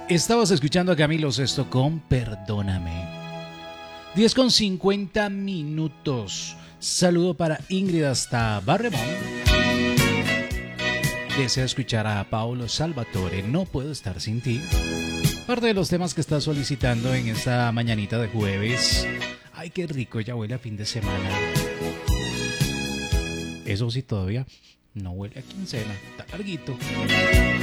Estabas escuchando a Camilo Sesto con Perdóname. 10:50. Saludo para Ingrid hasta Barremont. Desea escuchar a Paolo Salvatore, No puedo estar sin ti. Parte de los temas que está solicitando en esta mañanita de jueves. Ay, qué rico, ya huele a fin de semana. Eso sí, todavía no huele a quincena, está larguito.